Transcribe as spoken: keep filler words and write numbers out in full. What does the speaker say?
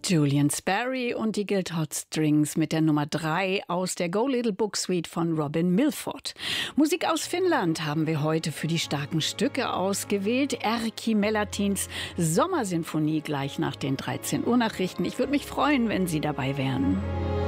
Julian Sperry und die Guildhall Strings mit der Nummer drei aus der Go Little Book Suite von Robin Milford. Musik aus Finnland haben wir heute für die starken Stücke ausgewählt. Erkki Melatins Sommersinfonie gleich nach den dreizehn Uhr Nachrichten. Ich würde mich freuen, wenn Sie dabei wären.